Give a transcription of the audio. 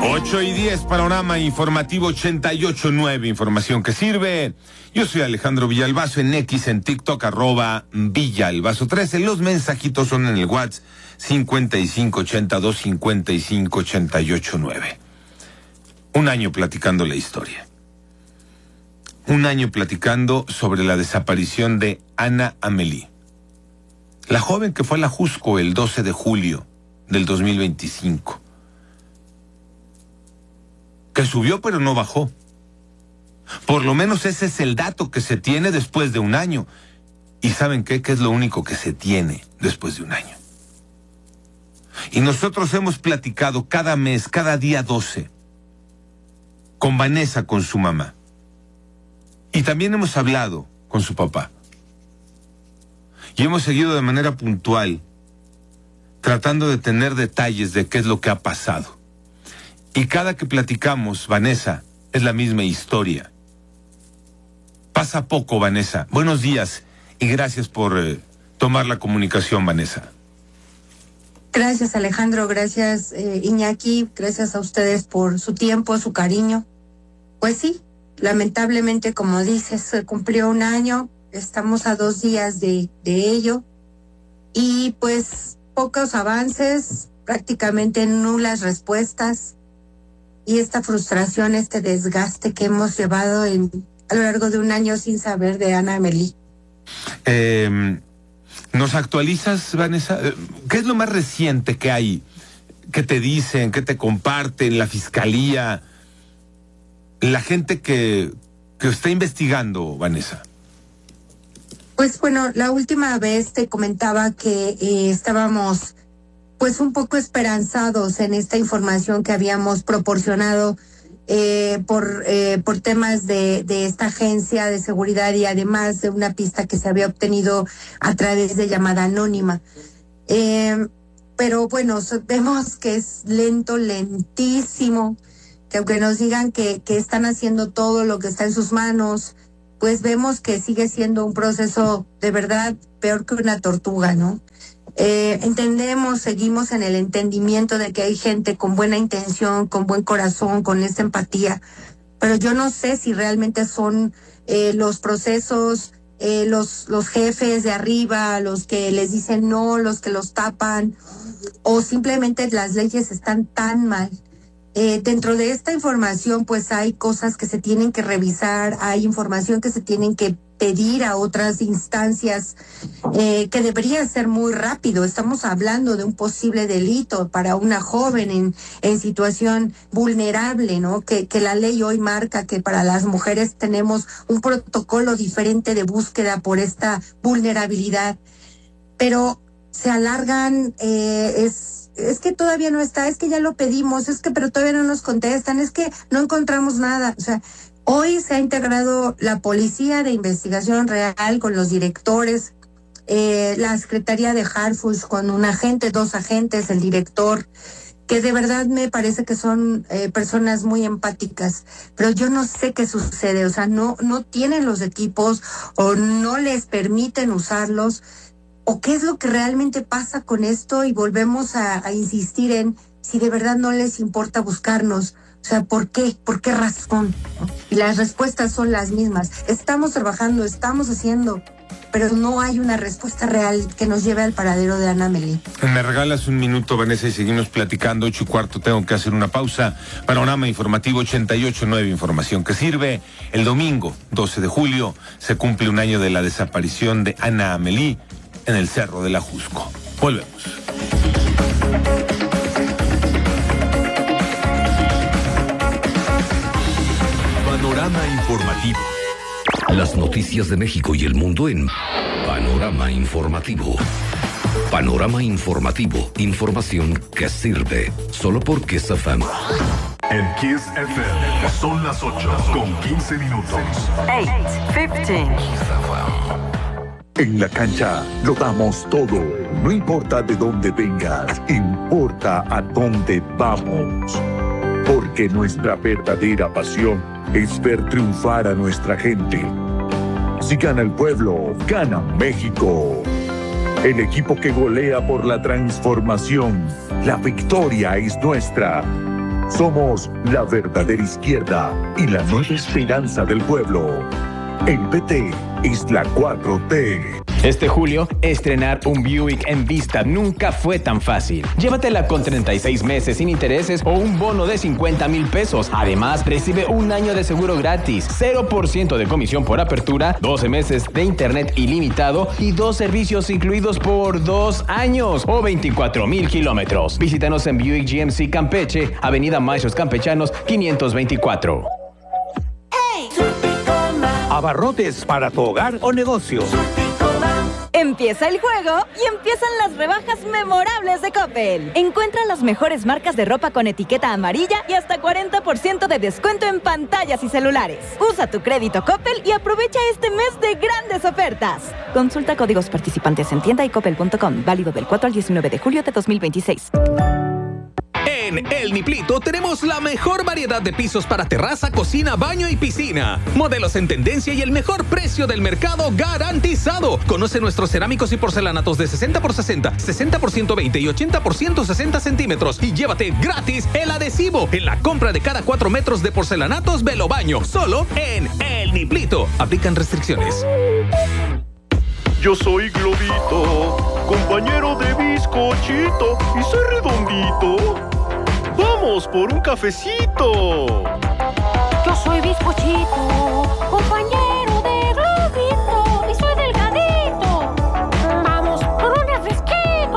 8:10, Panorama Informativo 88.9, información que sirve. Yo soy Alejandro Villalbazo, en X, en TikTok, @Villalbazo13. Los mensajitos son en el WhatsApp 5582-5588.9. Un año platicando la historia. Un año platicando sobre la desaparición de Ana Amelí, la joven que fue a la Jusco el 12 de julio del 2025. Que subió pero no bajó. Por lo menos ese es el dato que se tiene después de un año. ¿Y saben qué? ¿Qué es lo único que se tiene después de un año? Y nosotros hemos platicado cada mes, cada día 12, con Vanessa, con su mamá. Y también hemos hablado con su papá. Y hemos seguido de manera puntual, tratando de tener detalles de qué es lo que ha pasado. Y cada que platicamos, Vanessa, es la misma historia. Pasa poco, Vanessa. Buenos días y gracias por tomar la comunicación, Vanessa. Gracias, Alejandro. Gracias, Iñaki. Gracias a ustedes por su tiempo, su cariño. Pues sí, lamentablemente, como dices, se cumplió un año. Estamos a 2 días de ello. Y pues pocos avances, prácticamente nulas respuestas. Y esta frustración, este desgaste que hemos llevado a lo largo de un año sin saber de Ana Amelí. ¿Nos actualizas, Vanessa? ¿Qué es lo más reciente que hay? ¿Qué te dicen? ¿Qué te comparten? ¿La fiscalía? ¿La gente que está investigando, Vanessa? Pues bueno, la última vez te comentaba que estábamos pues un poco esperanzados en esta información que habíamos proporcionado por temas de esta agencia de seguridad y además de una pista que se había obtenido a través de llamada anónima. Pero bueno, vemos que es lentísimo, que aunque nos digan que están haciendo todo lo que está en sus manos, pues vemos que sigue siendo un proceso de verdad peor que una tortuga, ¿no? Entendemos, seguimos en el entendimiento de que hay gente con buena intención, con buen corazón, con esta empatía, pero yo no sé si realmente son los procesos, los jefes de arriba, los que les dicen no, los que los tapan, o simplemente las leyes están tan mal. Dentro de esta información, pues hay cosas que se tienen que revisar, hay información que se tienen que pedir a otras instancias, que debería ser muy rápido. Estamos hablando de un posible delito para una joven en situación vulnerable, ¿no? Que la ley hoy marca que para las mujeres tenemos un protocolo diferente de búsqueda por esta vulnerabilidad. Pero se alargan, es que todavía no está, es que ya lo pedimos, pero todavía no nos contestan, es que no encontramos nada. O sea, hoy se ha integrado la Policía de Investigación Real con los directores, la Secretaría de Harfush con un agente, 2 agentes, el director, que de verdad me parece que son personas muy empáticas, pero yo no sé qué sucede. O sea, no tienen los equipos o no les permiten usarlos. ¿O qué es lo que realmente pasa con esto? Y volvemos a insistir en si de verdad no les importa buscarnos. O sea, ¿por qué? ¿Por qué razón? Y las respuestas son las mismas. Estamos trabajando, estamos haciendo, pero no hay una respuesta real que nos lleve al paradero de Ana Amelí. Me regalas un minuto, Vanessa, y seguimos platicando. 8:15, tengo que hacer una pausa. Panorama Informativo 88.9, información que sirve. El domingo, 12 de julio, se cumple un año de la desaparición de Ana Amelí en el Cerro de la Jusco. Volvemos. Panorama Informativo. Las noticias de México y el mundo en Panorama Informativo. Panorama Informativo. Información que sirve. Solo por Kiss FM. En Kiss FM son las 8:15. 8:15. En la cancha lo damos todo. No importa de dónde vengas, importa a dónde vamos. Porque nuestra verdadera pasión es ver triunfar a nuestra gente. Si gana el pueblo, gana México. El equipo que golea por la transformación. La victoria es nuestra. Somos la verdadera izquierda y la nueva esperanza del pueblo. El PT es la 4T. Este julio, estrenar un Buick Envista nunca fue tan fácil. Llévatela con 36 meses sin intereses o un bono de 50,000 pesos. Además, recibe un año de seguro gratis, 0% de comisión por apertura, 12 meses de internet ilimitado y 2 servicios incluidos por 2 años o 24,000 kilómetros. Visítanos en Buick GMC Campeche, Avenida Maestros Campechanos, 524. Abarrotes para tu hogar o negocio. Empieza el juego y empiezan las rebajas memorables de Coppel. Encuentra las mejores marcas de ropa con etiqueta amarilla y hasta 40% de descuento en pantallas y celulares. Usa tu crédito Coppel y aprovecha este mes de grandes ofertas. Consulta códigos participantes en tienda y coppel.com. Válido del 4 al 19 de julio de 2026. En El Niplito tenemos la mejor variedad de pisos para terraza, cocina, baño y piscina. Modelos en tendencia y el mejor precio del mercado garantizado. Conoce nuestros cerámicos y porcelanatos de 60x60, 60x120 y 80x160 centímetros. Y llévate gratis el adhesivo en la compra de cada 4 metros de porcelanatos Velobaño. Solo en El Niplito. Aplican restricciones. Yo soy Globito, compañero de bizcochito y soy redondito. ¡Vamos por un cafecito! Yo soy bizcochito, compañero